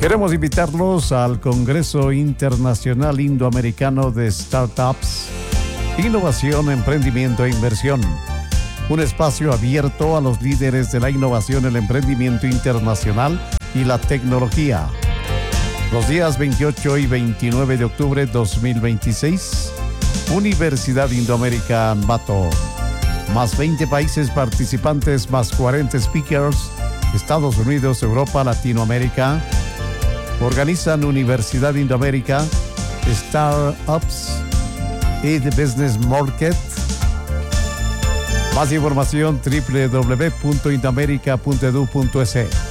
Queremos invitarlos al Congreso Internacional Indoamericano de Startups, Innovación, Emprendimiento e Inversión. Un espacio abierto a los líderes de la innovación, el emprendimiento internacional y la tecnología. Los días 28 y 29 de octubre de 2026, Universidad Indoamérica Ambato. Más 20 países participantes, más 40 speakers, Estados Unidos, Europa, Latinoamérica. Organizan Universidad Indoamérica, Startups y The Business Market. Más información www.indoamerica.edu.es.